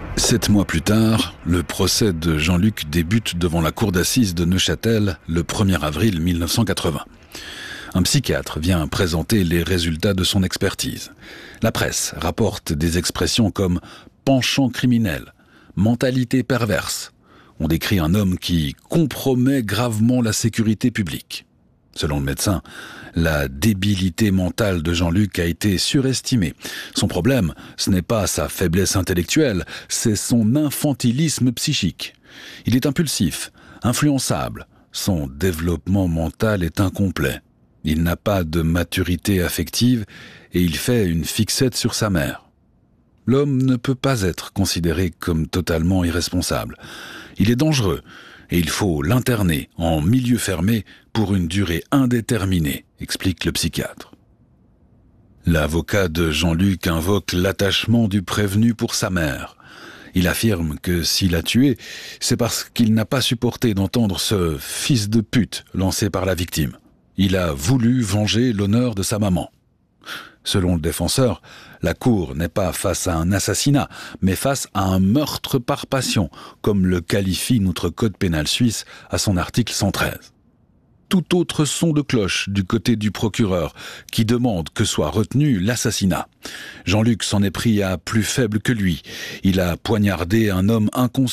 7 mois plus tard, le procès de Jean-Luc débute devant la cour d'assises de Neuchâtel le 1er avril 1980. Un psychiatre vient présenter les résultats de son expertise. La presse rapporte des expressions comme « penchant criminel »,« mentalité perverse ». On décrit un homme qui compromet gravement la sécurité publique. Selon le médecin, la débilité mentale de Jean-Luc a été surestimée. Son problème, ce n'est pas sa faiblesse intellectuelle, c'est son infantilisme psychique. Il est impulsif, influençable. Son développement mental est incomplet. Il n'a pas de maturité affective et il fait une fixette sur sa mère. L'homme ne peut pas être considéré comme totalement irresponsable. Il est dangereux et il faut l'interner en milieu fermé pour une durée indéterminée, explique le psychiatre. L'avocat de Jean-Luc invoque l'attachement du prévenu pour sa mère. Il affirme que s'il a tué, c'est parce qu'il n'a pas supporté d'entendre ce « fils de pute » lancé par la victime. Il a voulu venger l'honneur de sa maman. Selon le défenseur, la cour n'est pas face à un assassinat, mais face à un meurtre par passion, comme le qualifie notre code pénal suisse à son article 113. Tout autre son de cloche du côté du procureur, qui demande que soit retenu l'assassinat. Jean-Luc s'en est pris à plus faible que lui. Il a poignardé un homme inconscient